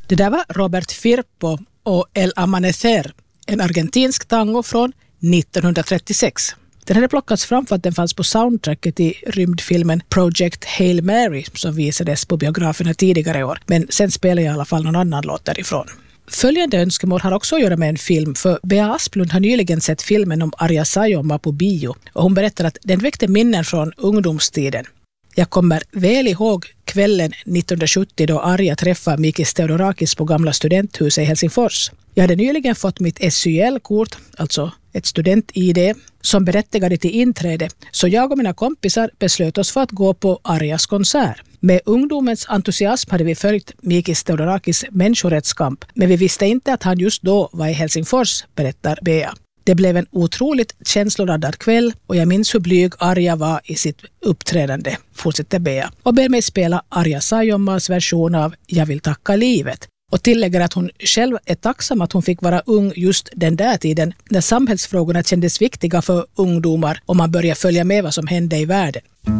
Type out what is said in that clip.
Det där var Robert Firpo och El Amanecer, en argentinsk tango från 1936. Den hade plockats fram för att den fanns på soundtracket i rymdfilmen Project Hail Mary som visades på biograferna tidigare år. Men sen spelade jag i alla fall någon annan låt därifrån. Följande önskemål har också att göra med en film, för Bea Asplund har nyligen sett filmen om Arja Saijonmaa på bio och hon berättar att den väckte minnen från ungdomstiden. Jag kommer väl ihåg kvällen 1970 då Arja träffade Mikis Theodorakis på gamla studenthuset i Helsingfors. Jag hade nyligen fått mitt SYL-kort, alltså ett student-ID, som berättigade till inträde, så jag och mina kompisar beslöt oss för att gå på Arjas konsert. Med ungdomens entusiasm hade vi följt Mikis Theodorakis människorättskamp, men vi visste inte att han just då var i Helsingfors, berättar Bea. Det blev en otroligt känsloladdad kväll och jag minns hur blyg Arja var i sitt uppträdande, fortsätter Bea, och ber mig spela Arja Saijonmaas version av Jag vill tacka livet. Och tillägger att hon själv är tacksam att hon fick vara ung just den där tiden när samhällsfrågorna kändes viktiga för ungdomar och man började följa med vad som hände i världen.